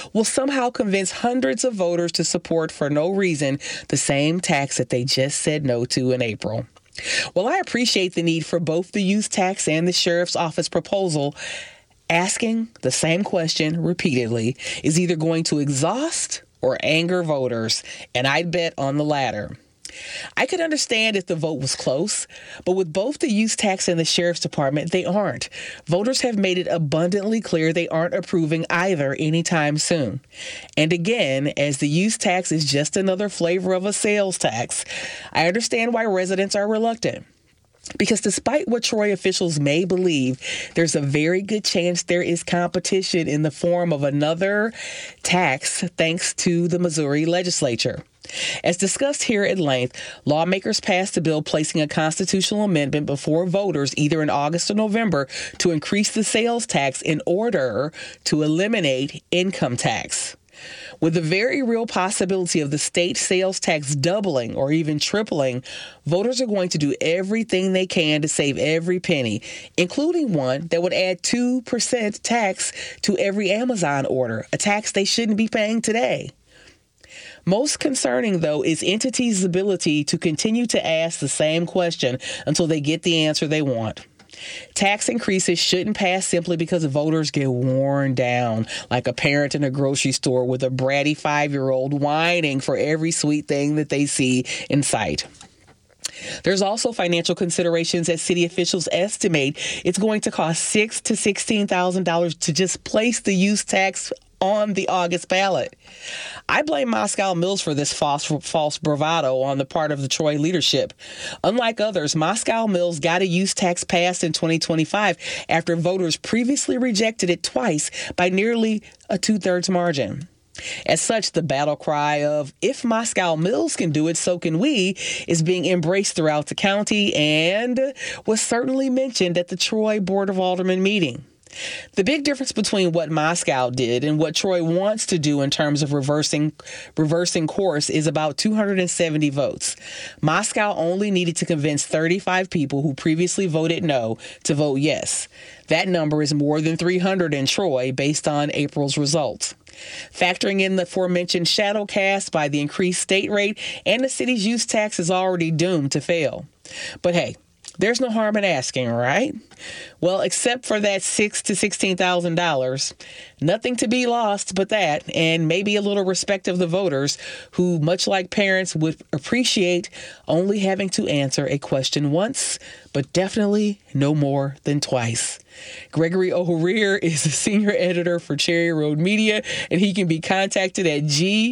will somehow convince hundreds of voters to support for no reason the same tax that they just said no to in April. Well, I appreciate the need for both the use tax and the sheriff's office proposal. Asking the same question repeatedly is either going to exhaust or anger voters, and I'd bet on the latter. I could understand if the vote was close, but with both the use tax and the sheriff's department, they aren't. Voters have made it abundantly clear they aren't approving either anytime soon. And again, as the use tax is just another flavor of a sales tax, I understand why residents are reluctant. Because despite what Troy officials may believe, there's a very good chance there is competition in the form of another tax thanks to the Missouri legislature. As discussed here at length, lawmakers passed a bill placing a constitutional amendment before voters either in August or November to increase the sales tax in order to eliminate income tax. With the very real possibility of the state sales tax doubling or even tripling, voters are going to do everything they can to save every penny, including one that would add 2% tax to every Amazon order, a tax they shouldn't be paying today. Most concerning, though, is entities' ability to continue to ask the same question until they get the answer they want. Tax increases shouldn't pass simply because voters get worn down, like a parent in a grocery store with a bratty 5-year-old whining for every sweet thing that they see in sight. There's also financial considerations as city officials estimate it's going to cost $6,000 to $16,000 to just place the use tax on the August ballot. I blame Moscow Mills for this false bravado on the part of the Troy leadership. Unlike others, Moscow Mills got a use tax passed in 2025 after voters previously rejected it twice by nearly a 2/3 margin. As such, the battle cry of, if Moscow Mills can do it, so can we, is being embraced throughout the county and was certainly mentioned at the Troy Board of Aldermen meeting. The big difference between what Moscow did and what Troy wants to do in terms of reversing course is about 270 votes. Moscow only needed to convince 35 people who previously voted no to vote yes. That number is more than 300 in Troy based on April's results. Factoring in the aforementioned shadow cast by the increased state rate, and the city's use tax is already doomed to fail. But hey, there's no harm in asking, right? Well, except for that $6,000 to $16,000, nothing to be lost but that, and maybe a little respect of the voters who, much like parents, would appreciate only having to answer a question once, but definitely no more than twice. Gregory O'Rear is the senior editor for Cherry Road Media, and he can be contacted at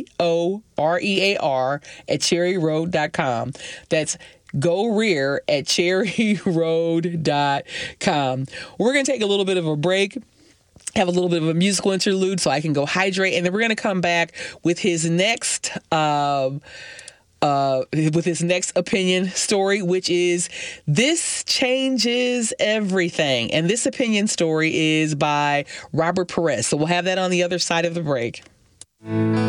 GOREAR@cherryroad.com. That's GoRear@cherryroad.com. We're going to take a little bit of a break, have a little bit of a musical interlude so I can go hydrate, and then we're going to come back with his next opinion story, which is This Changes Everything. And this opinion story is by Robert Perez. So we'll have that on the other side of the break.